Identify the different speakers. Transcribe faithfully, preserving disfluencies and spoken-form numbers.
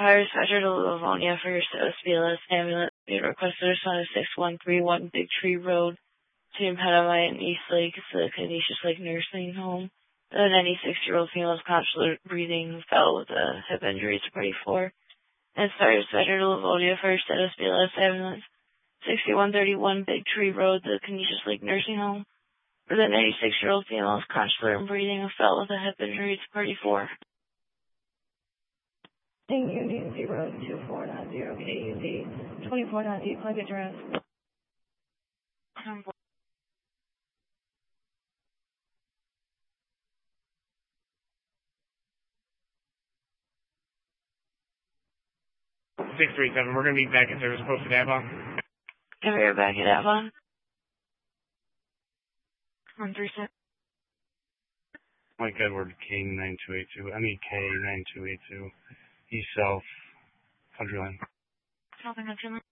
Speaker 1: Fire dispatcher to Livonia for your status B L S ambulance. Being requested to respond to six one three one Big Tree Road between Petamite and East Lake. It's the Canisius Lake Nursing Home. The ninety-six-year-old female is conscious breathing who fell with a hip injury to party four. And fire dispatcher to Livonia for your status B L S ambulance. sixty-one thirty-one Big Tree Road, the Canisius Lake Nursing Home. For the ninety-six-year-old female is conscious and breathing who fell with a hip injury to party four. Thing Union zero two four nine zero K U D twenty-four ninety plug address.
Speaker 2: six three seven, we're going to be back in service posted Avon.
Speaker 1: Can we are back at Avon? one three seven.
Speaker 2: Mike Edward, K nine two eight two, M E K nine two eight two, East South, Country Line.
Speaker 1: Southern Country Line.